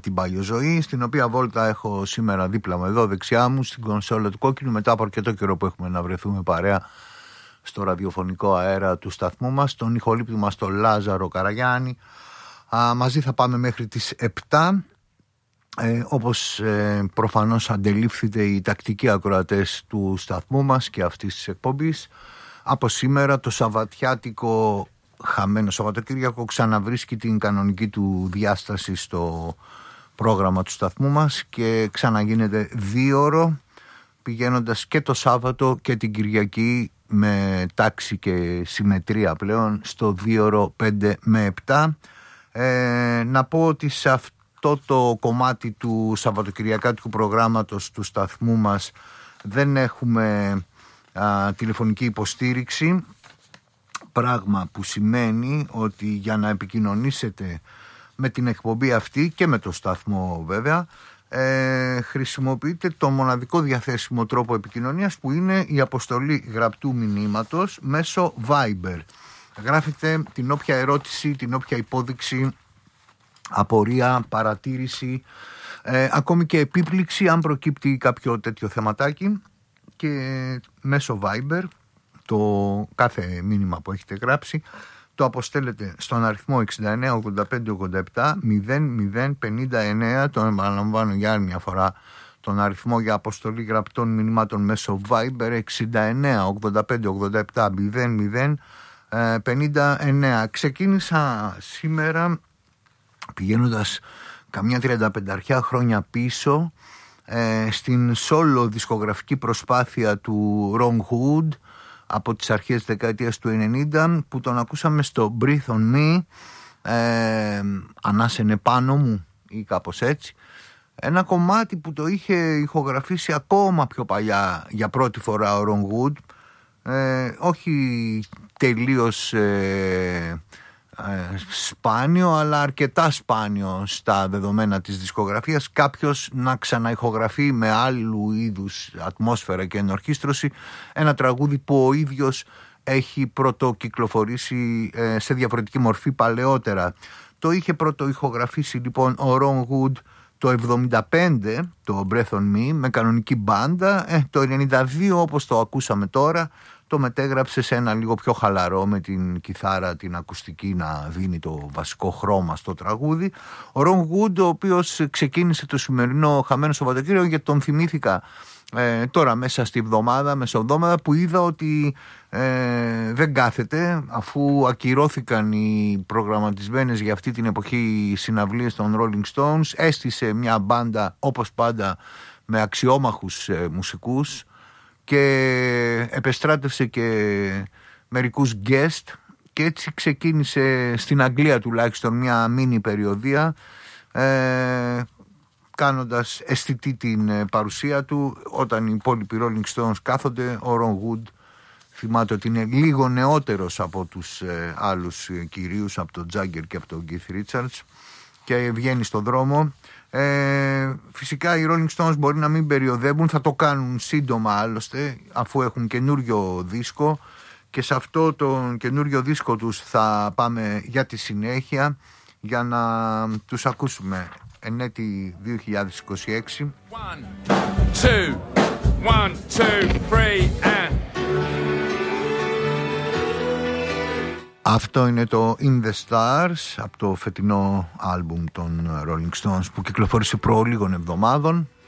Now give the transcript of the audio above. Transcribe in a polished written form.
την παλιοζωή, στην οποία βόλτα έχω σήμερα δίπλα μου εδώ δεξιά μου στην κονσόλα του Κόκκινου, μετά από αρκετό καιρό που έχουμε να βρεθούμε παρέα στο ραδιοφωνικό αέρα του σταθμού μας, τον ηχολήπτη μας τον Λάζαρο Καραγιάννη. Μαζί θα πάμε μέχρι τις 7. Όπως προφανώς αντελήφθητε οι τακτικοί ακροατές του σταθμού μας και αυτής της εκπομπής, από σήμερα το σαββατιάτικο χαμένο Σαββατοκύριακο ξαναβρίσκει την κανονική του διάσταση στο πρόγραμμα του σταθμού μας και ξαναγίνεται 2ωρο, πηγαίνοντας και το Σάββατο και την Κυριακή με τάξη και συμμετρία πλέον στο 2ωρο 5 με 7. Να πω ότι σε αυτό το κομμάτι του Σαββατοκυριακάτικου προγράμματος του σταθμού μας δεν έχουμε τηλεφωνική υποστήριξη, πράγμα που σημαίνει ότι για να επικοινωνήσετε με την εκπομπή αυτή και με το σταθμό βέβαια, χρησιμοποιείτε το μοναδικό διαθέσιμο τρόπο επικοινωνίας, που είναι η αποστολή γραπτού μηνύματος μέσω Viber. Γράφετε την όποια ερώτηση, την όποια υπόδειξη, απορία, παρατήρηση, ακόμη και επίπληξη αν προκύπτει κάποιο τέτοιο θεματάκι, και μέσω Viber το κάθε μήνυμα που έχετε γράψει το αποστέλλετε στον αριθμό 69 85 87 0059. Τον επαναλαμβάνω για άλλη μια φορά, τον αριθμό για αποστολή γραπτών μηνυμάτων μέσω Viber 69 85 87 0059. Ξεκίνησα σήμερα πηγαίνοντας καμιά 35 χρόνια πίσω στην solo δισκογραφική προσπάθεια του Ron Wood από τις αρχές της δεκαετίας του 90, που τον ακούσαμε στο Breathe on Me, ανάσαινε πάνω μου ή κάπως έτσι, ένα κομμάτι που το είχε ηχογραφήσει ακόμα πιο παλιά για πρώτη φορά ο Ron Wood, όχι τελείως σπάνιο, αλλά αρκετά σπάνιο στα δεδομένα της δισκογραφίας, κάποιος να ξαναηχογραφεί με άλλου είδους ατμόσφαιρα και ενορχήστρωση ένα τραγούδι που ο ίδιος έχει πρωτοκυκλοφορήσει σε διαφορετική μορφή παλαιότερα. Το είχε πρωτοηχογραφήσει λοιπόν ο Ron Wood το 75, το Breath on Me, με κανονική μπάντα. Το 92, όπως το ακούσαμε τώρα, το μετέγραψε σε ένα λίγο πιο χαλαρό, με την κιθάρα την ακουστική να δίνει το βασικό χρώμα στο τραγούδι. Ο Ron Wood, ο οποίος ξεκίνησε το σημερινό χαμένο Σαββατοκύριακο, γιατί τον θυμήθηκα τώρα μέσα στη μεσοβδόμαδα, που είδα ότι δεν κάθεται, αφού ακυρώθηκαν οι προγραμματισμένες για αυτή την εποχή συναυλίες των Rolling Stones. Έστησε μια μπάντα, όπως πάντα, με αξιόμαχους μουσικούς, και επεστράτευσε και μερικούς guest, και έτσι ξεκίνησε στην Αγγλία τουλάχιστον μια μίνι περιοδία, κάνοντας αισθητή την παρουσία του. Όταν οι υπόλοιποι Rolling Stones κάθονται, ο Ron Wood θυμάται ότι είναι λίγο νεότερος από τους άλλους κυρίους, από τον Jagger και από τον Keith Richards, και βγαίνει στον δρόμο. Φυσικά οι Rolling Stones μπορεί να μην περιοδεύουν, θα το κάνουν σύντομα άλλωστε, αφού έχουν καινούριο δίσκο, και σε αυτό το καινούριο δίσκο τους θα πάμε για τη συνέχεια, για να τους ακούσουμε εν έτη 2026. 1, 2, 3 and... Αυτό είναι το In The Stars από το φετινό άλμπουμ των Rolling Stones, που κυκλοφόρησε προ λίγων εβδομάδων.